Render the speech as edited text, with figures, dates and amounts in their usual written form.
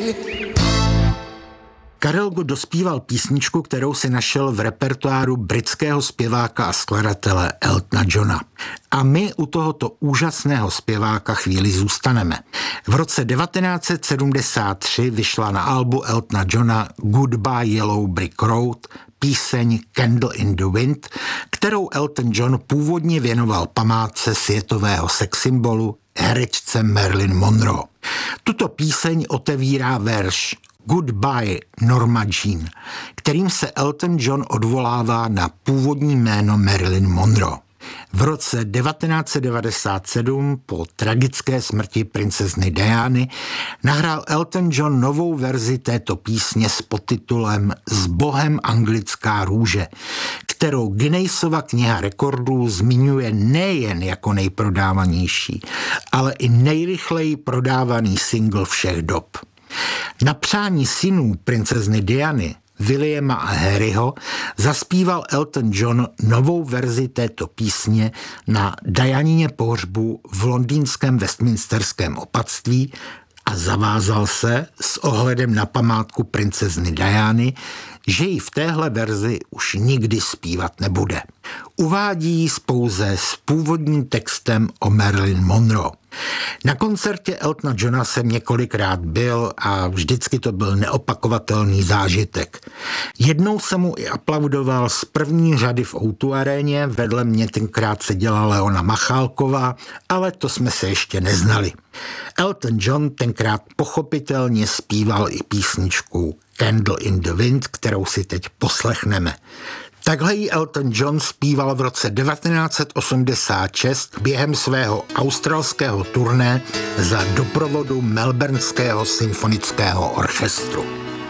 Karel Gott dospíval písničku, kterou si našel v repertoáru britského zpěváka a skladatele Eltona Johna. A my u tohoto úžasného zpěváka chvíli zůstaneme. V roce 1973 vyšla na albu Eltona Johna Goodbye Yellow Brick Road píseň Candle in the Wind, kterou Elton John původně věnoval památce světového sexsymbolu herečce Marilyn Monroe. Tuto píseň otevírá verš Goodbye Norma Jean, kterým se Elton John odvolává na původní jméno Marilyn Monroe. V roce 1997 po tragické smrti princezny Diany nahrál Elton John novou verzi této písně s podtitulem S Bohem anglická růže, kterou Guinnessova kniha rekordů zmiňuje nejen jako nejprodávanější, ale i nejrychleji prodávaný single všech dob. Na přání synů princezny Diany, Williama a Harryho, zaspíval Elton John novou verzi této písně na Dianině pohřbu v londýnském Westminsterském opatství a zavázal se s ohledem na památku princezny Diany, že ji v téhle verzi už nikdy zpívat nebude. Uvádí ji pouze s původním textem o Marilyn Monroe. Na koncertě Eltona Johna jsem několikrát byl a vždycky to byl neopakovatelný zážitek. Jednou jsem mu i aplaudoval z první řady v O2 aréně, vedle mě tenkrát seděla Leona Machálková, ale to jsme se ještě neznali. Elton John tenkrát pochopitelně zpíval i písničku Candle in the Wind, kterou si teď poslechneme. Takhle ji Elton John zpíval v roce 1986 během svého australského turné za doprovodu Melbourneského symfonického orchestru.